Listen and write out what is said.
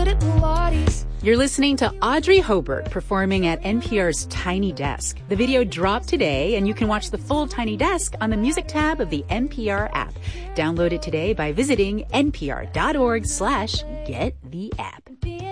good at Pilates. You're listening to Audrey Hobart performing at NPR's Tiny Desk. The video dropped today, and you can watch the full Tiny Desk on the music tab of the NPR app. Download it today by visiting npr.org/gettheapp.